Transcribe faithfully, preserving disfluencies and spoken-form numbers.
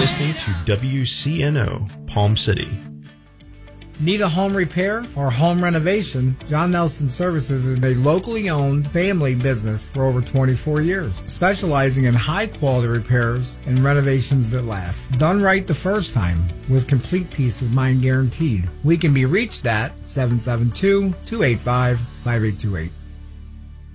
listening to W C N O, Palm City. Need a home repair or home renovation? John Nelson Services is a locally owned family business for over twenty-four years, specializing in high-quality repairs and renovations that last. Done right the first time, with complete peace of mind guaranteed. We can be reached at seven seven two, two eight five, five eight two eight.